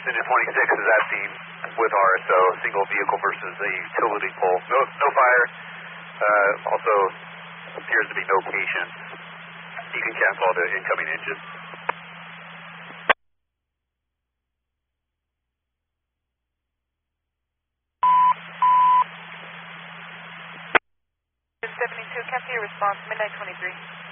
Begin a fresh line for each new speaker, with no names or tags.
Engine 26 is at scene with RSO, single vehicle versus a utility pole. No fire. Also appears to be no patient. You can cancel all the incoming engines.
Cancel your response, midnight 23.